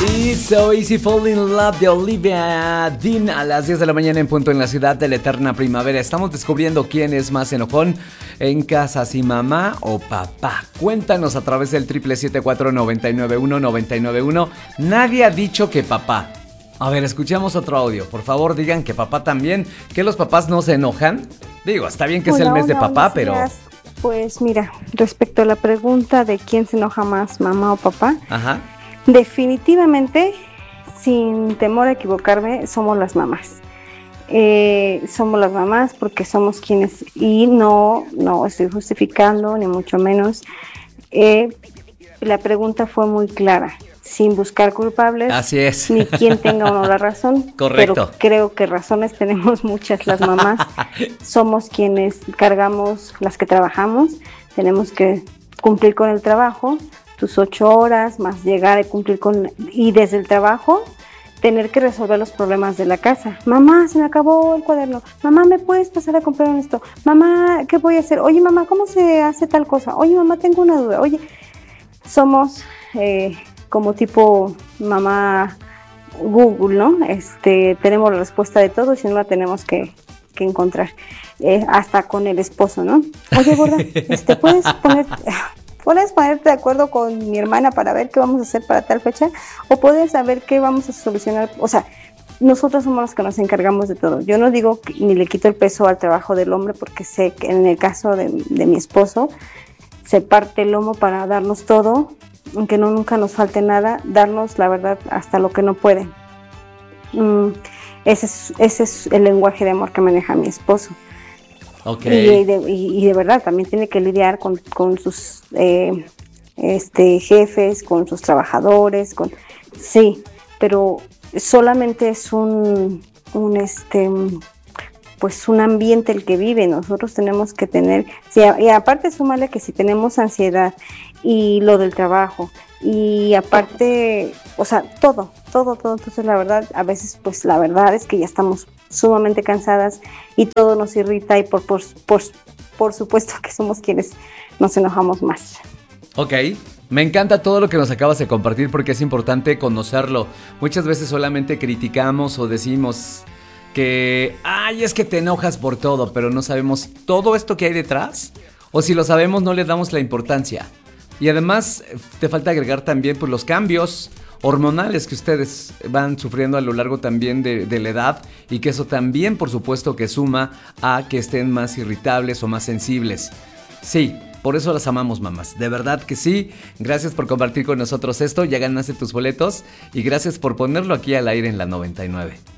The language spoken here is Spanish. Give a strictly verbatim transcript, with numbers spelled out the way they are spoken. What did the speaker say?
Y So Easy Fall in Love de Olivia Dean a las diez de la mañana en punto en la ciudad de la eterna primavera. Estamos descubriendo quién es más enojón en casa, si mamá o papá. Cuéntanos a través del triple siete cuatro nueve nueve uno nueve nueve uno. Nadie ha dicho que papá. A ver, escuchamos otro audio. Por favor, digan que papá también. ¿Que los papás no se enojan? Digo, está bien que Hola, es el mes de hola, papá, buenos pero... días. Pues mira, respecto a la pregunta de quién se enoja más, mamá o papá, Ajá. definitivamente, sin temor a equivocarme, somos las mamás. Eh, somos las mamás porque somos quienes, y no, no estoy justificando, ni mucho menos. Eh, la pregunta fue muy clara, sin buscar culpables. Así es. Ni quien tenga o no la razón. Correcto. Pero creo que razones tenemos muchas las mamás. Somos quienes cargamos, las que trabajamos, tenemos que cumplir con el trabajo, tus ocho horas, más llegar a cumplir con, y desde el trabajo, tener que resolver los problemas de la casa. Mamá, se me acabó el cuaderno. Mamá, ¿me puedes pasar a comprar esto? Mamá, ¿qué voy a hacer? Oye, mamá, ¿cómo se hace tal cosa? Oye, mamá, tengo una duda. Oye, somos eh, como tipo mamá Google, ¿no? Este, tenemos la respuesta de todo y si no la tenemos que, que encontrar. Eh, hasta con el esposo, ¿no? Oye, gorda, este, ¿puedes poner... ¿Puedes ponerte de acuerdo con mi hermana para ver qué vamos a hacer para tal fecha? ¿O puedes saber qué vamos a solucionar? O sea, nosotros somos los que nos encargamos de todo. Yo no digo que, ni le quito el peso al trabajo del hombre, porque sé que en el caso de, de mi esposo, se parte el lomo para darnos todo, aunque no nunca nos falte nada, darnos la verdad hasta lo que no puede. Mm, ese, es, ese es el lenguaje de amor que maneja mi esposo. Okay. Y, de, y, y de verdad también tiene que lidiar con, con sus eh, este, jefes, con sus trabajadores, con sí, pero solamente es un, un este pues un ambiente el que vive. Nosotros tenemos que tener, sí, y aparte súmale que si tenemos ansiedad y lo del trabajo y aparte, o sea, todo, todo, todo, entonces la verdad, a veces pues la verdad es que ya estamos sumamente cansadas y todo nos irrita y por, por, por, por supuesto que somos quienes nos enojamos más. Ok, me encanta todo lo que nos acabas de compartir porque es importante conocerlo. Muchas veces solamente criticamos o decimos que, ay, es que te enojas por todo, pero no sabemos todo esto que hay detrás, o si lo sabemos no le damos la importancia. Y además te falta agregar también pues, los cambios hormonales que ustedes van sufriendo a lo largo también de, de la edad y que eso también por supuesto que suma a que estén más irritables o más sensibles. Sí, por eso las amamos, mamás, de verdad que sí. Gracias por compartir con nosotros esto, ya ganaste tus boletos y gracias por ponerlo aquí al aire en la noventa y nueve.